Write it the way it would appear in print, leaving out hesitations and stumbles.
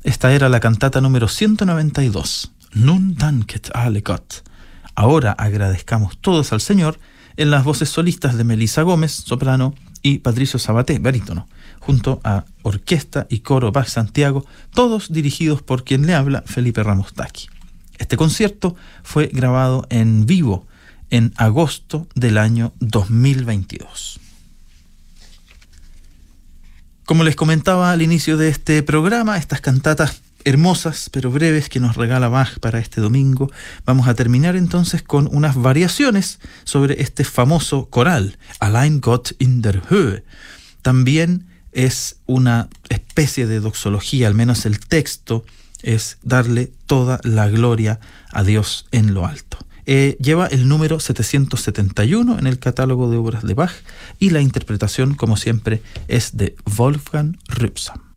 Esta era la cantata número 192, Nun danket alle Gott. Ahora agradezcamos todos al Señor, en las voces solistas de Melissa Gómez, soprano, y Patricio Sabaté, barítono, junto a orquesta y coro Bach Santiago, todos dirigidos por quien le habla, Felipe Ramos Taqui. Este concierto fue grabado en vivo en agosto del año 2022. Como les comentaba al inicio de este programa, estas cantatas hermosas pero breves que nos regala Bach para este domingo, vamos a terminar entonces con unas variaciones sobre este famoso coral, Allein Gott in der Höhe. También es una especie de doxología, al menos el texto es darle toda la gloria a Dios en lo alto. Lleva el número 771 en el catálogo de obras de Bach y la interpretación, como siempre, es de Wolfgang Rübsam.